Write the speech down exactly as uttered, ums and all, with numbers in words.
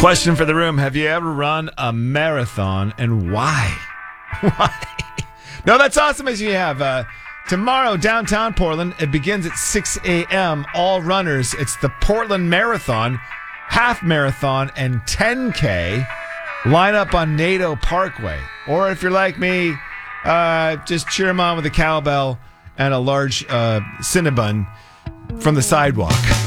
Question for the room. Have you ever run a marathon and why? Why? No, that's awesome as you have. Uh, tomorrow, downtown Portland, it begins at six a.m. All runners, it's the Portland Marathon, half marathon, and ten K. Line up on NATO Parkway. Or if you're like me, uh, just cheer them on with a cowbell and a large uh, Cinnabon from the sidewalk.